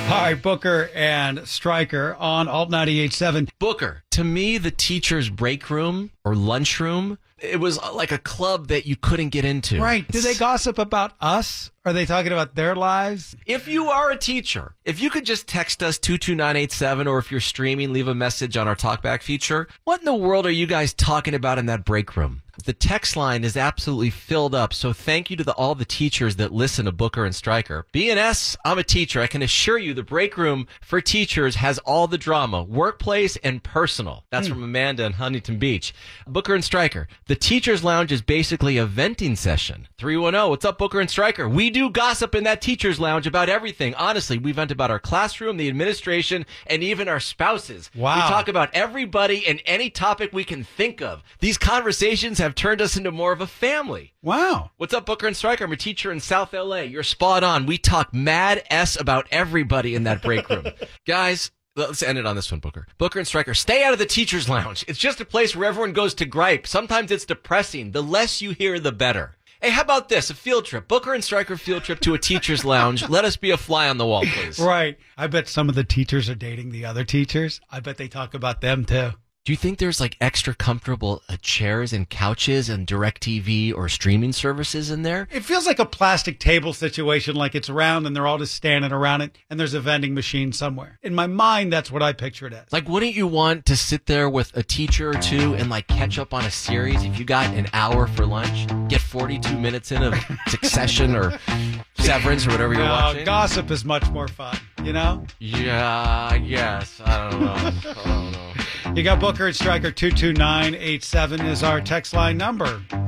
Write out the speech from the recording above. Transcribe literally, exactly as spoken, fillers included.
All right, Booker and Stryker on Alt ninety-eight point seven. Booker, to me, the teacher's break room or lunchroom, it was like a club that you couldn't get into. Right. Do they gossip about us? Are they talking about their lives? If you are a teacher, if you could just text us two two nine eight seven, or if you're streaming, leave a message on our TalkBack feature. What in the world are you guys talking about in that break room? The text line is absolutely filled up, so thank you to the, all the teachers that listen to Booker and Stryker. B N S, I'm a teacher. I can assure you the break room for teachers has all the drama, workplace and personal. That's mm. from Amanda in Huntington Beach. Booker and Stryker, the teacher's lounge is basically a venting session. three one zero, what's up, Booker and Stryker? We do gossip in that teacher's lounge about everything. Honestly, we vent about our classroom, the administration, and even our spouses. Wow. We talk about everybody and any topic we can think of. These conversations have turned us into more of a family. Wow. What's up, Booker and Stryker? I'm a teacher in South L A. You're spot on. We talk mad S about everybody in that break room. Guys, let's end it on this one, Booker. Booker and Stryker, stay out of the teacher's lounge. It's just a place where everyone goes to gripe. Sometimes it's depressing. The less you hear, the better. Hey, how about this? A field trip. Booker and Stryker field trip to a teacher's lounge. Let us be a fly on the wall, please. Right. I bet some of the teachers are dating the other teachers. I bet they talk about them, too. Do you think there's like extra comfortable uh, chairs and couches and DirecTV or streaming services in there? It feels like a plastic table situation, like it's round and they're all just standing around it and there's a vending machine somewhere. In my mind, that's what I picture it as. Like, wouldn't you want to sit there with a teacher or two and like catch up on a series? If you got an hour for lunch, get forty-two minutes in of Succession or Severance or whatever you're no, watching. Gossip is much more fun, you know? Yeah, I guess. I don't know. I don't know. You got Booker and Stryker. Two two nine eight seven is our text line number.